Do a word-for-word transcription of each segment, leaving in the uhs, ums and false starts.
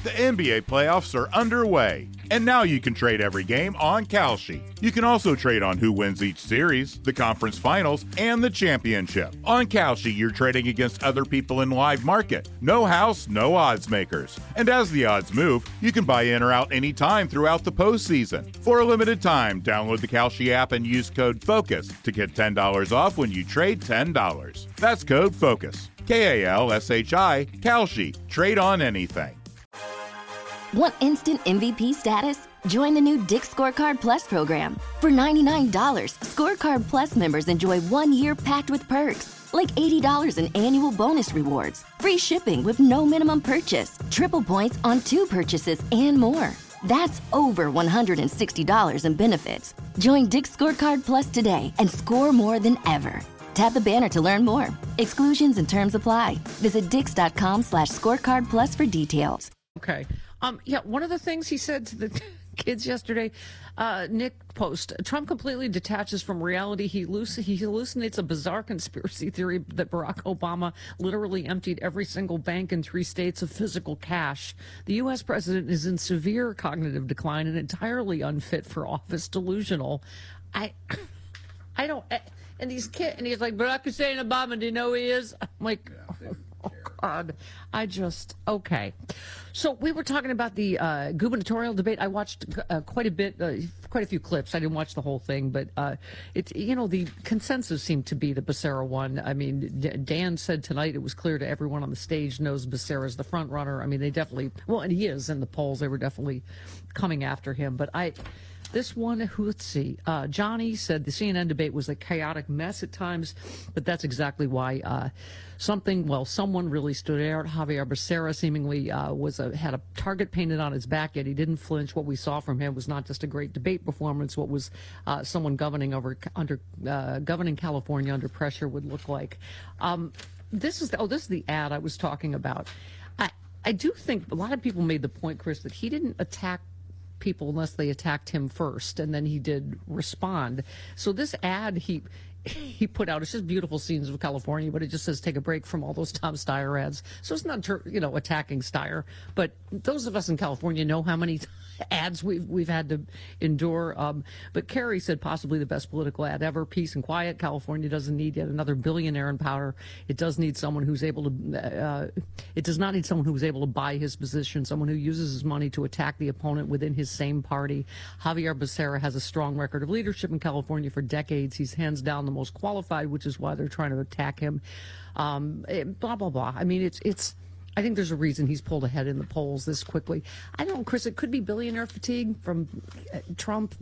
The N B A playoffs are underway, and now you can trade every game on Kalshi. You can also trade on who wins each series, the conference finals, and the championship. On Kalshi, you're trading against other people in live market. No house, no odds makers. And as the odds move, you can buy in or out anytime throughout the postseason. For a limited time, download the Kalshi app and use code FOCUS to get ten dollars off when you trade ten dollars. That's code FOCUS. K A L S H I, Kalshi. Trade on anything. Want instant M V P status? Join the new Dick's Scorecard Plus program. For ninety-nine dollars, Scorecard Plus members enjoy one year packed with perks, like eighty dollars in annual bonus rewards, free shipping with no minimum purchase, triple points on two purchases, and more. That's over one hundred sixty dollars in benefits. Join Dick's Scorecard Plus today and score more than ever. Tap the banner to learn more. Exclusions and terms apply. Visit dix.com slash scorecard plus for details. Okay. Um, yeah, one of the things he said to the kids yesterday, uh, Nick Post, Trump completely detaches from reality. He, halluc- he hallucinates a bizarre conspiracy theory that Barack Obama literally emptied every single bank in three states of physical cash. The U S president is in severe cognitive decline and entirely unfit for office, delusional. I, I don't... I, And these kids, and he's like, Barack Hussein Obama, do you know who he is? I'm like, oh, oh God, I just, okay. So we were talking about the uh, gubernatorial debate. I watched uh, quite a bit, uh, quite a few clips. I didn't watch the whole thing, but uh, it's, you know, the consensus seemed to be the Becerra one. I mean, D- Dan said tonight it was clear to everyone on the stage knows Becerra's the front runner. I mean, they definitely, well, and he is in the polls. They were definitely coming after him, but I... This one, who, let's see, uh, Johnny said the C N N debate was a chaotic mess at times, but that's exactly why uh, something, well, someone really stood out. Javier Becerra seemingly uh, was a, had a target painted on his back, yet he didn't flinch. What we saw from him was not just a great debate performance, what was uh, someone governing over under uh, governing California under pressure would look like. Um, this is the, oh, this is the ad I was talking about. I, I do think a lot of people made the point, Chris, that he didn't attack people unless they attacked him first, and then he did respond. So this ad he he put out, it's just beautiful scenes of California, but it just says take a break from all those Tom Steyer ads. So it's not, you know, attacking Steyer, but those of us in California know how many ads we've we've had to endure. Um, but Kerry said possibly the best political ad ever. Peace and quiet. California doesn't need yet another billionaire in power. It does need someone who's able to. Uh, it does not need someone who's able to buy his position. Someone who uses his money to attack the opponent within his same party. Javier Becerra has a strong record of leadership in California for decades. He's hands down the most qualified, which is why they're trying to attack him. Um, it, blah blah blah. I mean, it's it's. I think there's a reason he's pulled ahead in the polls this quickly. I don't know, Chris, it could be billionaire fatigue from uh, Trump,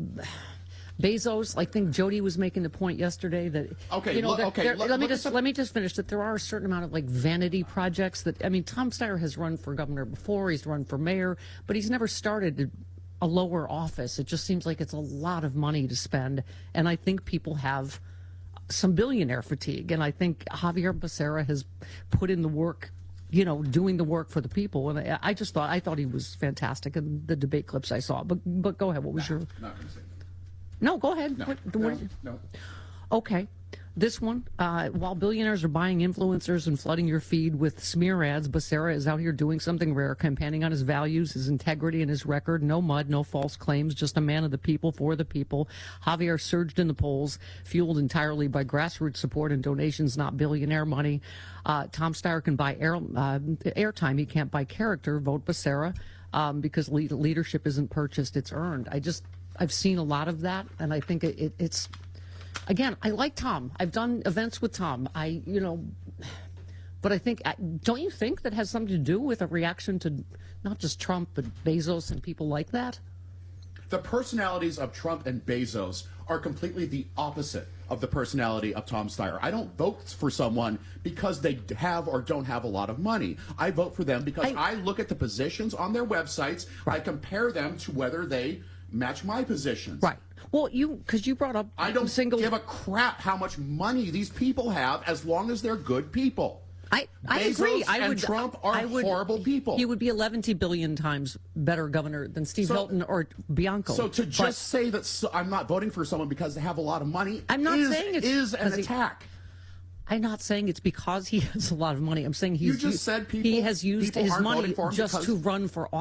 Bezos. I think Jody was making the point yesterday that, okay, you know, look, that okay, there, look, let me look just let me just finish that there are a certain amount of like vanity projects that, I mean, Tom Steyer has run for governor before, he's run for mayor, but he's never started a lower office. It just seems like it's a lot of money to spend, and I think people have some billionaire fatigue, and I think Javier Becerra has put in the work, you know, doing the work for the people. And I, I just thought, I thought he was fantastic in the debate clips I saw. But but go ahead. What was no, your... Not going to say that. No, go ahead. No, what, no, what, no. Okay. This one, uh, while billionaires are buying influencers and flooding your feed with smear ads, Becerra is out here doing something rare, campaigning on his values, his integrity, and his record. No mud, no false claims, just a man of the people, for the people. Javier surged in the polls, fueled entirely by grassroots support and donations, not billionaire money. Uh, Tom Steyer can buy air, uh, airtime. He can't buy character. Vote Becerra um, because le- leadership isn't purchased, it's earned. I just, I've seen a lot of that, and I think it, it, it's... Again, I like Tom. I've done events with Tom. I, you know, but I think, don't you think that has something to do with a reaction to not just Trump, but Bezos and people like that? The personalities of Trump and Bezos are completely the opposite of the personality of Tom Steyer. I don't vote for someone because they have or don't have a lot of money. I vote for them because I, I look at the positions on their websites. Right. I compare them to whether they match my positions. Right. Well, you, because you brought up I don't single... give a crap how much money these people have as long as they're good people. I, I Bezos agree. I and would, Trump are I would, horrible people. He would be eleven billion times better governor than Steve So- Hilton or Bianco. So to But just say that so, I'm not voting for someone because they have a lot of money I'm not is, saying it's is an because he- attack. I'm not saying it's because he has a lot of money. I'm saying he's You just said people- he has used people his aren't money voting for him just because- to run for office.